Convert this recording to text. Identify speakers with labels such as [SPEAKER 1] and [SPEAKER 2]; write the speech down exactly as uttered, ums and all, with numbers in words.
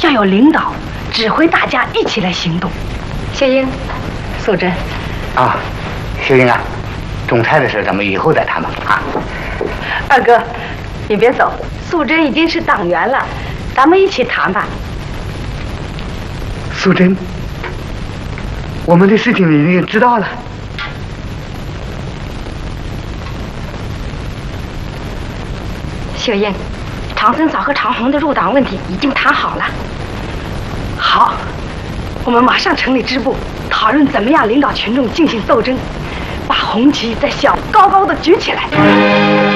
[SPEAKER 1] 要有领导指挥大家一起来行动。
[SPEAKER 2] 秀英，素贞。
[SPEAKER 3] 啊，秀英啊，种菜的事咱们以后再谈吧。啊，
[SPEAKER 1] 二哥，你别走，素贞已经是党员了，咱们一起谈吧。
[SPEAKER 3] 素贞，我们的事情你已经知道了。
[SPEAKER 2] 秀英，长孙嫂和长虹的入党问题已经谈好了。
[SPEAKER 1] 好，我们马上成立支部，讨论怎么样领导群众进行斗争，把红旗在小高高的举起来。